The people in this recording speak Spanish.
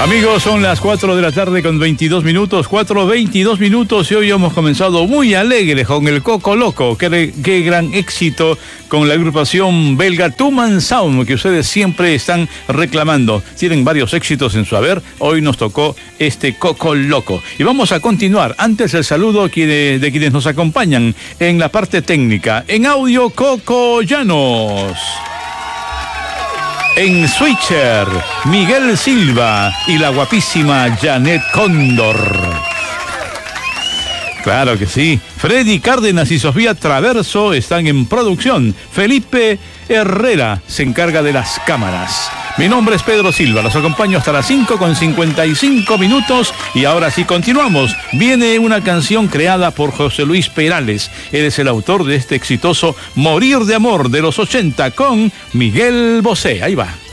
Amigos, son las 4 de la tarde con 22 minutos, 4:22 minutos, y hoy hemos comenzado muy alegres con el Coco Loco. Qué gran éxito con la agrupación belga Two Man Sound, que ustedes siempre están reclamando. Tienen varios éxitos en su haber, hoy nos tocó este Coco Loco. Y vamos a continuar. Antes el saludo de quienes nos acompañan en la parte técnica. En audio, Coco Llanos. En switcher, Miguel Silva y la guapísima Janet Cóndor. Claro que sí. Freddy Cárdenas y Sofía Traverso están en producción. Felipe Herrera se encarga de las cámaras. Mi nombre es Pedro Silva, los acompaño hasta las 5:55 minutos y ahora sí continuamos. Viene una canción creada por José Luis Perales. Él es el autor de este exitoso Morir de Amor de los 80 con Miguel Bosé. Ahí va.